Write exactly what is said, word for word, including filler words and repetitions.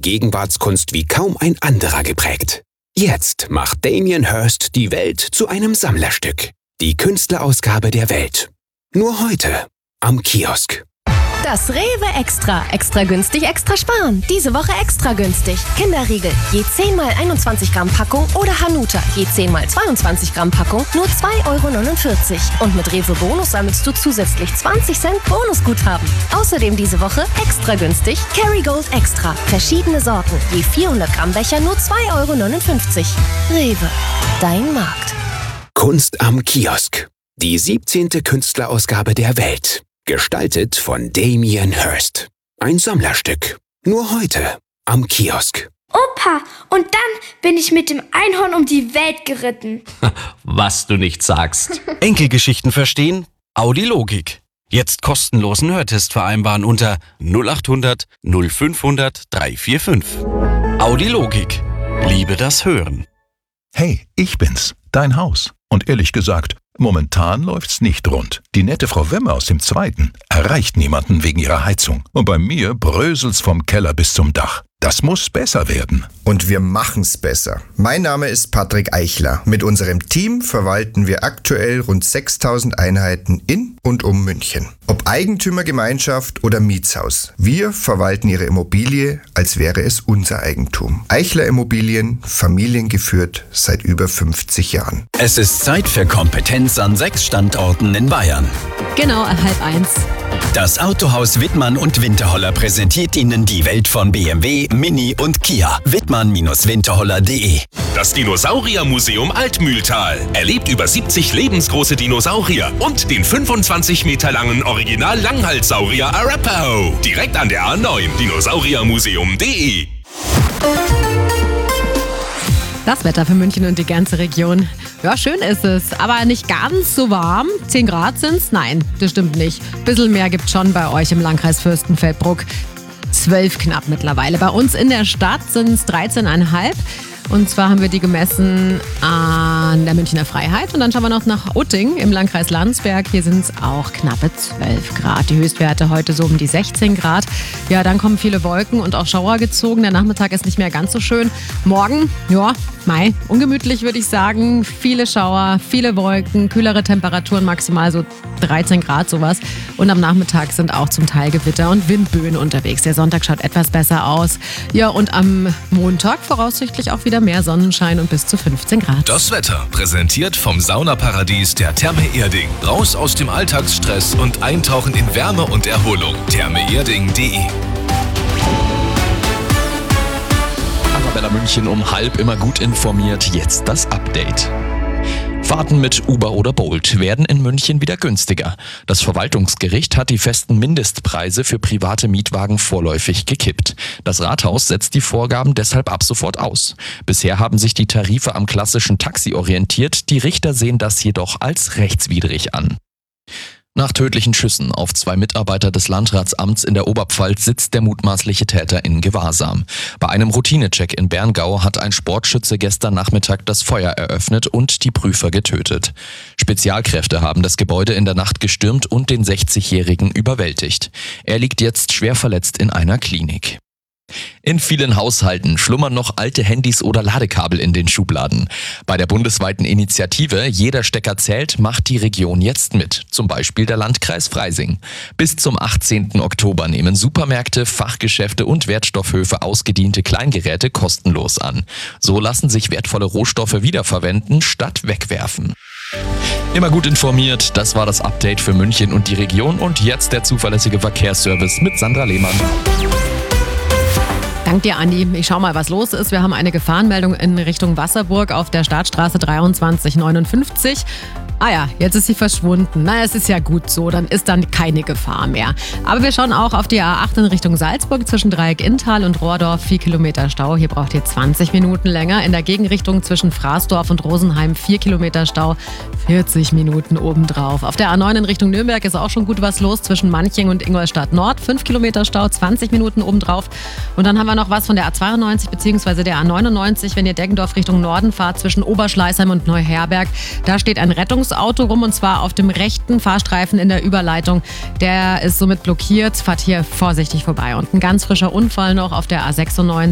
Gegenwartskunst wie kaum ein anderer geprägt. Jetzt macht Damien Hirst die Welt zu einem Sammlerstück. Die Künstlerausgabe der Welt. Nur heute am Kiosk. Das Rewe Extra. Extra günstig, extra sparen. Diese Woche extra günstig. Kinderriegel, je zehn mal einundzwanzig Gramm Packung oder Hanuta, je zehn mal zweiundzwanzig Gramm Packung, nur zwei Euro neunundvierzig. Und mit Rewe Bonus sammelst du zusätzlich zwanzig Cent Bonusguthaben. Außerdem diese Woche extra günstig Kerrygold Extra. Verschiedene Sorten, je vierhundert Gramm Becher, nur zwei Euro neunundfünfzig. Rewe, dein Markt. Kunst am Kiosk. Die siebzehnte Künstlerausgabe der Welt. Gestaltet von Damien Hirst. Ein Sammlerstück. Nur heute am Kiosk. Opa, und dann bin ich mit dem Einhorn um die Welt geritten. Was du nicht sagst. Enkelgeschichten verstehen? Audi Logik. Jetzt kostenlosen Hörtest vereinbaren unter null acht hundert null fünfhundert dreihundertfünfundvierzig. Audi Logik. Liebe das Hören. Hey, ich bin's, dein Haus. Und ehrlich gesagt, momentan läuft's nicht rund. Die nette Frau Wemme aus dem Zweiten erreicht niemanden wegen ihrer Heizung. Und bei mir bröselt's vom Keller bis zum Dach. Das muss besser werden. Und wir machen's besser. Mein Name ist Patrick Eichler. Mit unserem Team verwalten wir aktuell rund sechstausend Einheiten in und um München. Ob Eigentümergemeinschaft oder Mietshaus. Wir verwalten Ihre Immobilie, als wäre es unser Eigentum. Eichler Immobilien, familiengeführt seit über fünfzig Jahren. Es ist Zeit für Kompetenz an sechs Standorten in Bayern. Genau, halb eins. Das Autohaus Wittmann und Winterholler präsentiert Ihnen die Welt von B M W, Mini und Kia. Wittmann Winterholler punkt de. Das Dinosauriermuseum Altmühltal erlebt über siebzig lebensgroße Dinosaurier und den fünfundzwanzig Meter langen Original-Langhalssaurier Arapaho. Direkt an der A neun, dinosauriermuseum punkt de. Das Wetter für München und die ganze Region. Ja, schön ist es, aber nicht ganz so warm. zehn Grad sind's? Nein, das stimmt nicht. Bisschen mehr gibt's schon bei euch im Landkreis Fürstenfeldbruck. zwölf knapp mittlerweile. Bei uns in der Stadt sind es dreizehn Komma fünf. Und zwar haben wir die gemessen an der Münchner Freiheit. Und dann schauen wir noch nach Utting im Landkreis Landsberg. Hier sind es auch knappe zwölf Grad. Die Höchstwerte heute so um die sechzehn Grad. Ja, dann kommen viele Wolken und auch Schauer gezogen. Der Nachmittag ist nicht mehr ganz so schön. Morgen, ja, Mai, ungemütlich würde ich sagen. Viele Schauer, viele Wolken, kühlere Temperaturen, maximal so dreizehn Grad sowas. Und am Nachmittag sind auch zum Teil Gewitter und Windböen unterwegs. Der Sonntag schaut etwas besser aus. Ja, und am Montag voraussichtlich auch wieder mehr Sonnenschein und bis zu fünfzehn Grad. Das Wetter präsentiert vom Saunaparadies der Therme Erding. Raus aus dem Alltagsstress und eintauchen in Wärme und Erholung. therme erding punkt de. Arabella München um halb immer gut informiert. Jetzt das Update. Fahrten mit Uber oder Bolt werden in München wieder günstiger. Das Verwaltungsgericht hat die festen Mindestpreise für private Mietwagen vorläufig gekippt. Das Rathaus setzt die Vorgaben deshalb ab sofort aus. Bisher haben sich die Tarife am klassischen Taxi orientiert. Die Richter sehen das jedoch als rechtswidrig an. Nach tödlichen Schüssen auf zwei Mitarbeiter des Landratsamts in der Oberpfalz sitzt der mutmaßliche Täter in Gewahrsam. Bei einem Routinecheck in Berngau hat ein Sportschütze gestern Nachmittag das Feuer eröffnet und die Prüfer getötet. Spezialkräfte haben das Gebäude in der Nacht gestürmt und den sechzigjährigen überwältigt. Er liegt jetzt schwer verletzt in einer Klinik. In vielen Haushalten schlummern noch alte Handys oder Ladekabel in den Schubladen. Bei der bundesweiten Initiative Jeder Stecker zählt macht die Region jetzt mit, zum Beispiel der Landkreis Freising. Bis zum achtzehnten Oktober nehmen Supermärkte, Fachgeschäfte und Wertstoffhöfe ausgediente Kleingeräte kostenlos an. So lassen sich wertvolle Rohstoffe wiederverwenden statt wegwerfen. Immer gut informiert, das war das Update für München und die Region und jetzt der zuverlässige Verkehrsservice mit Sandra Lehmann. Dank dir, Andi. Ich schau mal, was los ist. Wir haben eine Gefahrenmeldung in Richtung Wasserburg auf der Startstraße dreiundzwanzig neunundfünfzig. Ah ja, jetzt ist sie verschwunden. Na, es ist ja gut so, dann ist dann keine Gefahr mehr. Aber wir schauen auch auf die A acht in Richtung Salzburg zwischen Dreieck-Inntal und Rohrdorf. vier Kilometer Stau. Hier braucht ihr zwanzig Minuten länger. In der Gegenrichtung zwischen Fraßdorf und Rosenheim vier Kilometer Stau. vierzig Minuten obendrauf. Auf der A neun in Richtung Nürnberg ist auch schon gut was los zwischen Manching und Ingolstadt Nord. fünf Kilometer Stau, zwanzig Minuten obendrauf. Und dann haben wir noch was von der A zweiundneunzig bzw. der A neunundneunzig, wenn ihr Deggendorf Richtung Norden fahrt, zwischen Oberschleißheim und Neuherberg. Da steht ein Rettungsauto rum und zwar auf dem rechten Fahrstreifen in der Überleitung. Der ist somit blockiert. Fahrt hier vorsichtig vorbei. Und ein ganz frischer Unfall noch auf der A sechsundneunzig.